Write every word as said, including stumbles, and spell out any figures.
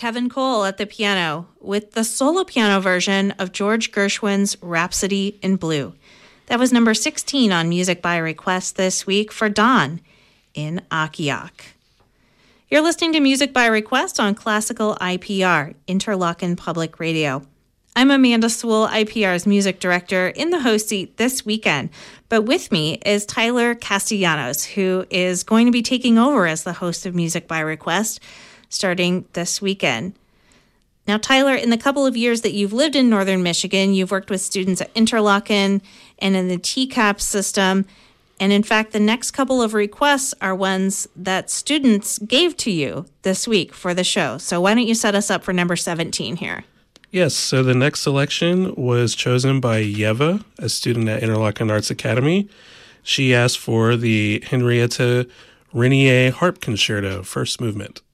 Kevin Cole at the piano with the solo piano version of George Gershwin's Rhapsody in Blue. That was number sixteen on Music by Request this week for Dawn in Akiak. You're listening to Music by Request on Classical I P R, Interlochen Public Radio. I'm Amanda Sewell, I P R's music director, in the host seat this weekend. But with me is Tyler Castellanos, who is going to be taking over as the host of Music by Request starting this weekend. Now, Tyler, in the couple of years that you've lived in Northern Michigan, you've worked with students at Interlochen and in the T CAP system. And in fact, the next couple of requests are ones that students gave to you this week for the show. So why don't you set us up for number seventeen here? Yes, so the next selection was chosen by Yeva, a student at Interlochen Arts Academy. She asked for the Henrietta Renier Harp Concerto, first movement.